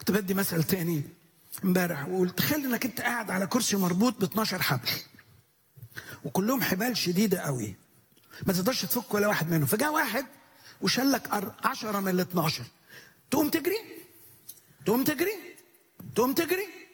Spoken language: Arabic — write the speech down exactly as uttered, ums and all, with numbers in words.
كنت بدي مثل تاني امبارح وقلت تخيل انك انت قاعد على كرسي مربوط ب اتناشر حبل وكلهم حبال شديده قوي، ما تقدرش تفك ولا واحد منهم. فجاء واحد وشال لك عشرة من ال اتناشر، تقوم تجري تقوم تجري تقوم تجري